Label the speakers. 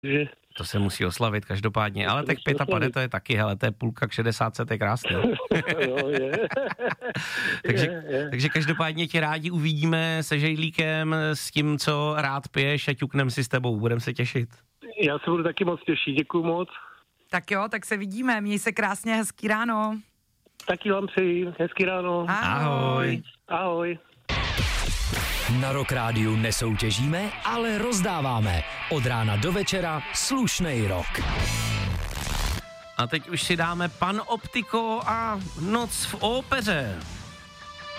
Speaker 1: že...
Speaker 2: To se musí oslavit každopádně, ale tak 55 to je taky, hele, to je půlka k 60, to je krásný.
Speaker 1: Jo, je.
Speaker 2: Takže každopádně tě rádi uvidíme se žejlíkem, s tím, co rád piješ a ťuknem si s tebou, budeme se těšit.
Speaker 1: Já se budu taky moc těšit, děkuju moc.
Speaker 3: Tak jo, tak se vidíme, měj se krásně, hezký ráno.
Speaker 1: Taky vám přeji, hezký ráno.
Speaker 2: Ahoj.
Speaker 1: Ahoj.
Speaker 4: Na Rock Rádiu nesoutěžíme, ale rozdáváme. Od rána do večera slušnej rock.
Speaker 2: A teď už si dáme Pan Optiko a Noc v ópeře.